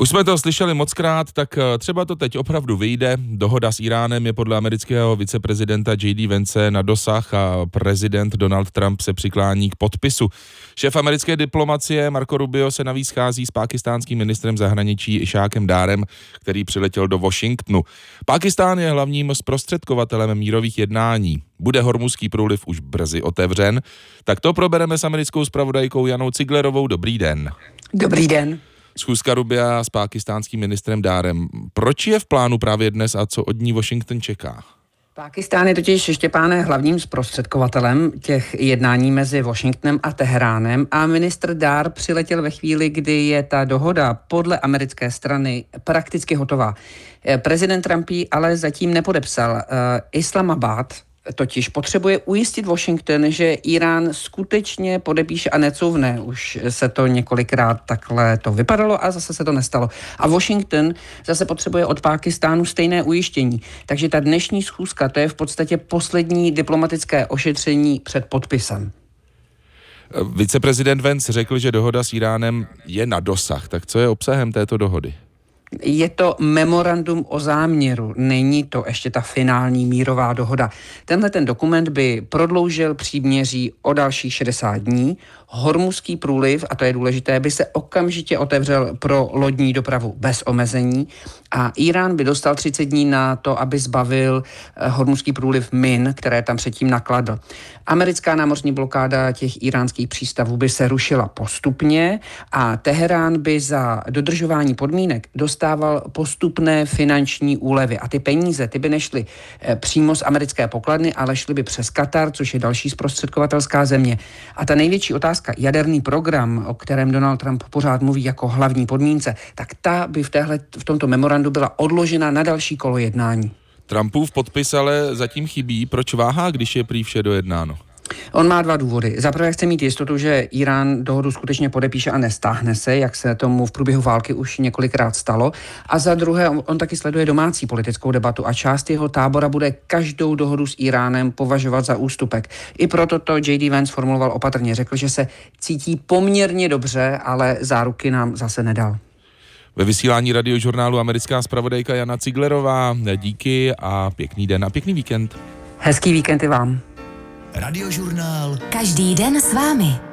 Už jsme to slyšeli mockrát, tak třeba to teď opravdu vyjde. Dohoda s Iránem je podle amerického viceprezidenta J.D. Vance na dosah a prezident Donald Trump se přiklání k podpisu. Šéf americké diplomacie Marco Rubio se navíc schází s pákistánským ministrem zahraničí Išákem Dárem, který přiletěl do Washingtonu. Pákistán je hlavním zprostředkovatelem mírových jednání. Bude Hormuzský průliv už brzy otevřen? Tak to probereme s americkou zpravodajkou Janou Ciglerovou. Dobrý den. Dobrý den. Schůzka Rubia s pákistánským ministrem Dárem. Proč je v plánu právě dnes a co od ní Washington čeká? Pákistán je totiž, Štěpáne, hlavním zprostředkovatelem těch jednání mezi Washingtonem a Teheránem a ministr Dár přiletěl ve chvíli, kdy je ta dohoda podle americké strany prakticky hotová. Prezident Trump ji ale zatím nepodepsal. Islamabad totiž potřebuje ujistit Washington, že Irán skutečně podepíše a necouvne. Už se to několikrát takhle to vypadalo a zase se to nestalo. A Washington zase potřebuje od Pákistánu stejné ujištění. Takže ta dnešní schůzka, to je v podstatě poslední diplomatické ošetření před podpisem. Viceprezident Vance řekl, že dohoda s Iránem je na dosah. Tak co je obsahem této dohody? Je to memorandum o záměru, není to ještě ta finální mírová dohoda. Tenhle ten dokument by prodloužil příměří o dalších 60 dní. Hormuzský průliv, a to je důležité, by se okamžitě otevřel pro lodní dopravu bez omezení a Irán by dostal 30 dní na to, aby zbavil Hormuzský průliv min, které tam předtím nakladl. Americká námořní blokáda těch iránských přístavů by se rušila postupně a Teherán by za dodržování podmínek dostával postupné finanční úlevy. A ty peníze, ty by nešly přímo z americké pokladny, ale šly by přes Katar, což je další zprostředkovatelská země. A ta největší otázka, jaderný program, o kterém Donald Trump pořád mluví jako hlavní podmínce, tak ta by v tomto memorandu byla odložena na další kolo jednání. Trumpův podpis ale zatím chybí. Proč váhá, když je prý vše dojednáno? On má dva důvody. Za prvé chce mít jistotu, že Irán dohodu skutečně podepíše a nestáhne se, jak se tomu v průběhu války už několikrát stalo. A za druhé, on taky sleduje domácí politickou debatu a část jeho tábora bude každou dohodu s Iránem považovat za ústupek. I proto to J.D. Vance formuloval opatrně. Řekl, že se cítí poměrně dobře, ale záruky nám zase nedal. Ve vysílání Radiožurnálu americká zpravodajka Jana Ciglerová. Díky a pěkný den a pěkný víkend. Hezký víkend i vám. Radiožurnál. Každý den s vámi.